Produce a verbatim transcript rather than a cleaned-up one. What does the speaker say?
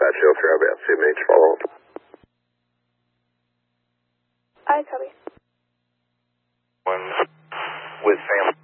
dispatch zero three, I'll be at C M H follow up. I copy. One with family.